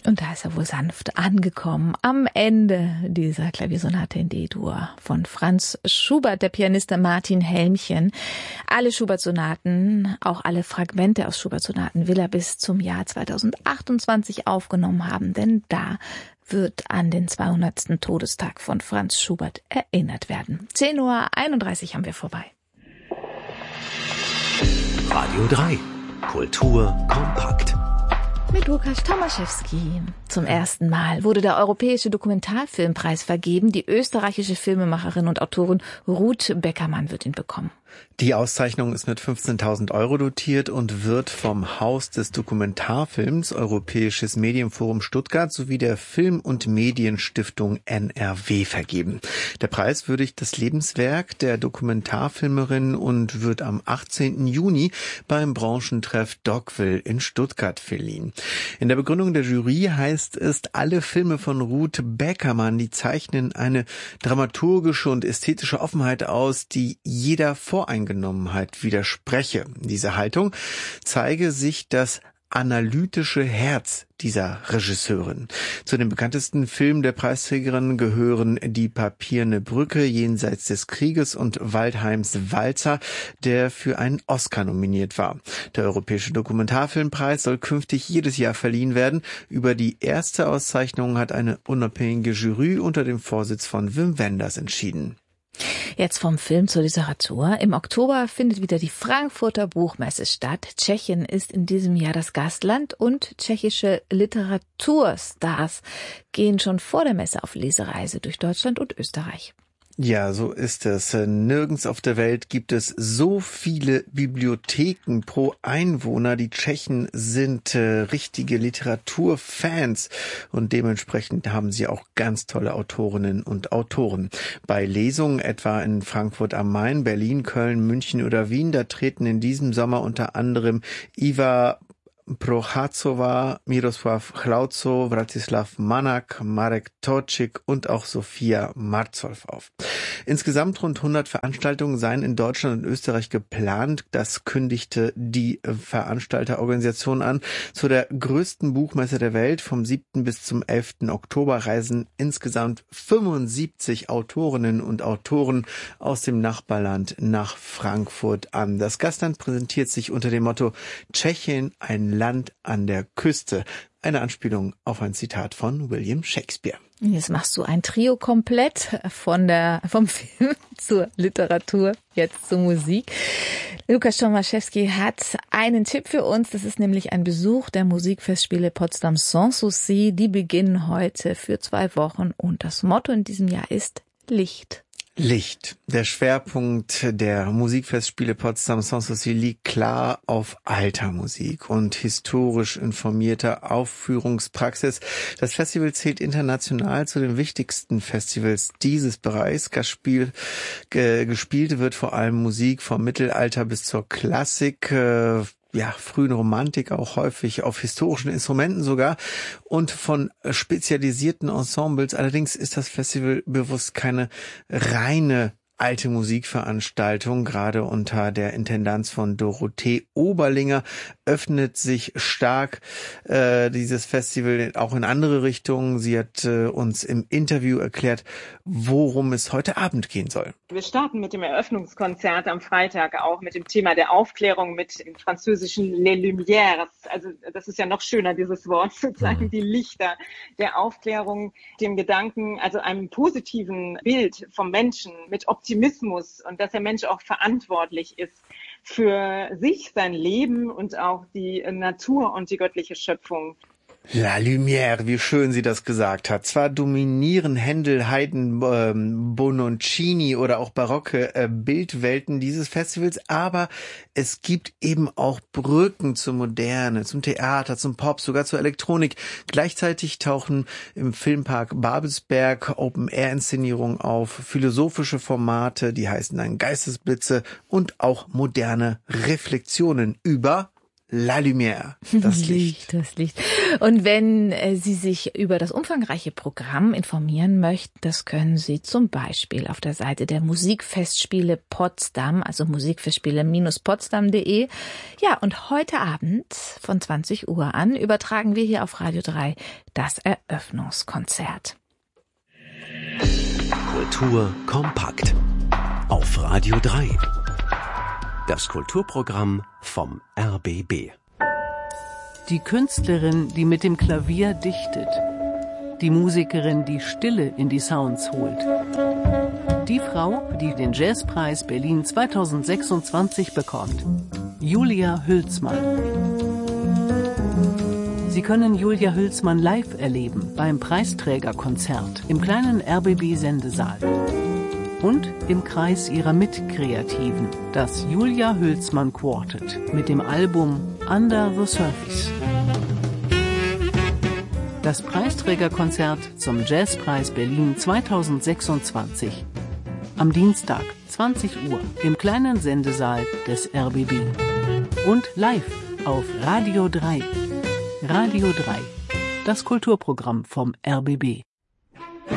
Und da ist er wohl sanft angekommen am Ende dieser Klaviersonate in D-Dur von Franz Schubert, der Pianist Martin Helmchen. Alle Schubert-Sonaten, auch alle Fragmente aus Schubert-Sonaten will er bis zum Jahr 2028 aufgenommen haben, denn da wird an den 200. Todestag von Franz Schubert erinnert werden. 10:31 Uhr haben wir vorbei. Radio 3. Kultur kompakt. Mit Łukasz Tomaszewski. Zum ersten Mal wurde der Europäische Dokumentarfilmpreis vergeben. Die österreichische Filmemacherin und Autorin Ruth Beckermann wird ihn bekommen. Die Auszeichnung ist mit 15.000 € dotiert und wird vom Haus des Dokumentarfilms, Europäisches Medienforum Stuttgart sowie der Film- und Medienstiftung NRW vergeben. Der Preis würdigt das Lebenswerk der Dokumentarfilmerin und wird am 18. Juni beim Branchentreff Dogville in Stuttgart verliehen. In der Begründung der Jury heißt es, alle Filme von Ruth Beckermann, die zeichnen eine dramaturgische und ästhetische Offenheit aus, die jeder Voreingenommenheit widerspreche. Diese Haltung zeige sich das analytische Herz dieser Regisseurin. Zu den bekanntesten Filmen der Preisträgerin gehören Die Papierne Brücke, Jenseits des Krieges und Waldheims Walzer, der für einen Oscar nominiert war. Der Europäische Dokumentarfilmpreis soll künftig jedes Jahr verliehen werden. Über die erste Auszeichnung hat eine unabhängige Jury unter dem Vorsitz von Wim Wenders entschieden. Jetzt vom Film zur Literatur. Im Oktober findet wieder die Frankfurter Buchmesse statt. Tschechien ist in diesem Jahr das Gastland und tschechische Literaturstars gehen schon vor der Messe auf Lesereise durch Deutschland und Österreich. Ja, so ist es. Nirgends auf der Welt gibt es so viele Bibliotheken pro Einwohner. Die Tschechen sind richtige Literaturfans und dementsprechend haben sie auch ganz tolle Autorinnen und Autoren. Bei Lesungen etwa in Frankfurt am Main, Berlin, Köln, München oder Wien, da treten in diesem Sommer unter anderem Iva Procházová, Miroslav Chlauzow, Vratislav Manak, Marek Torčík und auch Sophia Marzow auf. Insgesamt rund 100 Veranstaltungen seien in Deutschland und Österreich geplant. Das kündigte die Veranstalterorganisation an. Zu der größten Buchmesse der Welt vom 7. bis zum 11. Oktober reisen insgesamt 75 Autorinnen und Autoren aus dem Nachbarland nach Frankfurt an. Das Gastland präsentiert sich unter dem Motto Tschechien, ein Land an der Küste. Eine Anspielung auf ein Zitat von William Shakespeare. Jetzt machst du ein Trio komplett vom Film zur Literatur, jetzt zur Musik. Łukasz Tomaszewski hat einen Tipp für uns. Das ist nämlich ein Besuch der Musikfestspiele Potsdam Sanssouci. Die beginnen heute für 2 Wochen und das Motto in diesem Jahr ist Licht. Licht. Der Schwerpunkt der Musikfestspiele Potsdam Sanssouci liegt klar auf alter Musik und historisch informierter Aufführungspraxis. Das Festival zählt international zu den wichtigsten Festivals dieses Bereichs. Gespielt wird vor allem Musik vom Mittelalter bis zur Klassik, frühen Romantik, auch häufig auf historischen Instrumenten sogar und von spezialisierten Ensembles. Allerdings ist das Festival bewusst keine reine alte Musikveranstaltung. Gerade unter der Intendanz von Dorothee Oberlinger öffnet sich stark dieses Festival auch in andere Richtungen. Sie hat uns im Interview erklärt, worum es heute Abend gehen soll. Wir starten mit dem Eröffnungskonzert am Freitag auch mit dem Thema der Aufklärung mit dem französischen Les Lumières. Also das ist ja noch schöner, dieses Wort, sozusagen die Lichter der Aufklärung, dem Gedanken, also einem positiven Bild vom Menschen mit Optimismus und dass der Mensch auch verantwortlich ist für sich, sein Leben und auch die Natur und die göttliche Schöpfung. La Lumière, wie schön sie das gesagt hat. Zwar dominieren Händel, Haydn, Bononcini oder auch barocke Bildwelten dieses Festivals, aber es gibt eben auch Brücken zur Moderne, zum Theater, zum Pop, sogar zur Elektronik. Gleichzeitig tauchen im Filmpark Babelsberg Open-Air-Inszenierungen auf, philosophische Formate, die heißen dann Geistesblitze und auch moderne Reflexionen über La Lumière, das Licht. Das Licht. Und wenn Sie sich über das umfangreiche Programm informieren möchten, das können Sie zum Beispiel auf der Seite der Musikfestspiele Potsdam, also musikfestspiele-potsdam.de. Ja, und heute Abend von 20 Uhr an übertragen wir hier auf Radio 3 das Eröffnungskonzert. Kultur kompakt auf Radio 3. Das Kulturprogramm vom RBB. Die Künstlerin, die mit dem Klavier dichtet. Die Musikerin, die Stille in die Sounds holt. Die Frau, die den Jazzpreis Berlin 2026 bekommt. Julia Hülsmann. Sie können Julia Hülsmann live erleben beim Preisträgerkonzert im kleinen RBB-Sendesaal. Und im Kreis ihrer Mitkreativen, das Julia Hülsmann Quartet mit dem Album Under the Surface. Das Preisträgerkonzert zum Jazzpreis Berlin 2026. Am Dienstag, 20 Uhr, im kleinen Sendesaal des RBB. Und live auf Radio 3. Radio 3, das Kulturprogramm vom RBB.